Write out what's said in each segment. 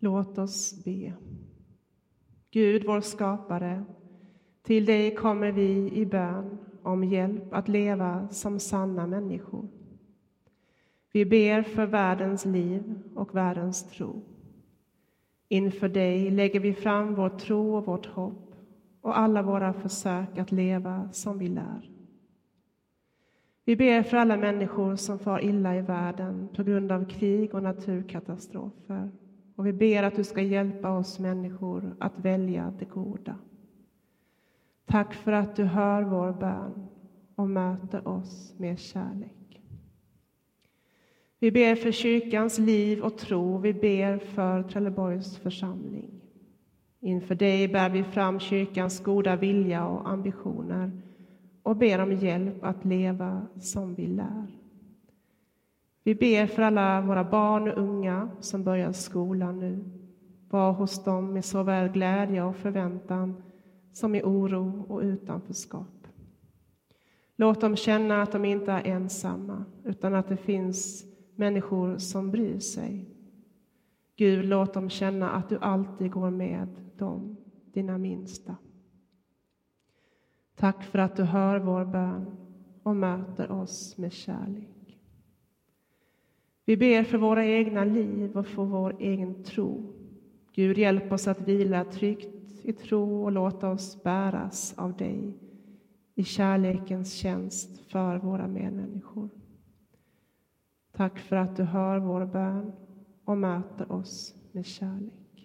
Låt oss be. Gud, vår skapare, till dig kommer vi i bön om hjälp att leva som sanna människor. Vi ber för världens liv och världens tro. Inför dig lägger vi fram vår tro och vårt hopp och alla våra försök att leva som vi lär. Vi ber för alla människor som far illa i världen på grund av krig och naturkatastrofer. Och vi ber att du ska hjälpa oss människor att välja det goda. Tack för att du hör vår bön och möter oss med kärlek. Vi ber för kyrkans liv och tro. Vi ber för Trelleborgs församling. Inför dig bär vi fram kyrkans goda vilja och ambitioner och ber om hjälp att leva som vi lär. Vi ber för alla våra barn och unga som börjar skolan nu. Var hos dem med såväl glädje och förväntan som i oro och utanförskap. Låt dem känna att de inte är ensamma utan att det finns människor som bryr sig. Gud, låt dem känna att du alltid går med dem, dina minsta. Tack för att du hör vår bön och möter oss med kärlek. Vi ber för våra egna liv och för vår egen tro. Gud, hjälp oss att vila tryggt i tro och låta oss bäras av dig i kärlekens tjänst för våra medmänniskor. Tack för att du hör vår bön och möter oss med kärlek.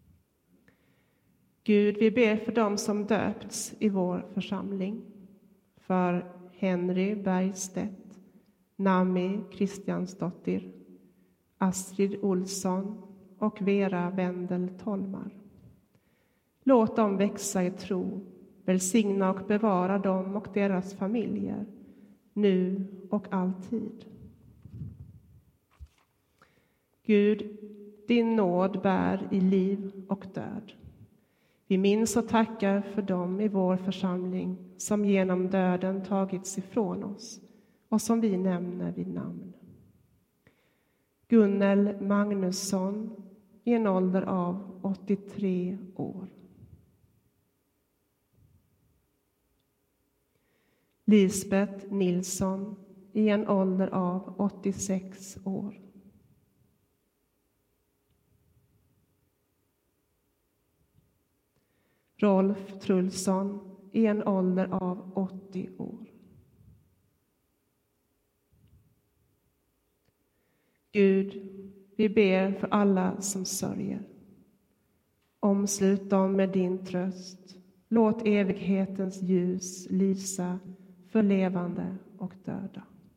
Gud, vi ber för dem som döpts i vår församling. För Henry Bergstedt, Nami Kristiansdottir, Astrid Olsson och Vera Wendel Tolmar. Låt dem växa i tro, välsigna och bevara dem och deras familjer, nu och alltid. Gud, din nåd bär i liv och död. Vi minns och tackar för dem i vår församling som genom döden tagits ifrån oss och som vi nämner vid namn. Gunnel Magnusson i en ålder av 83 år. Lisbeth Nilsson i en ålder av 86 år. Rolf Trulsson i en ålder av 80 år. Gud, vi ber för alla som sörjer. Omslut dem med din tröst. Låt evighetens ljus lysa för levande och döda.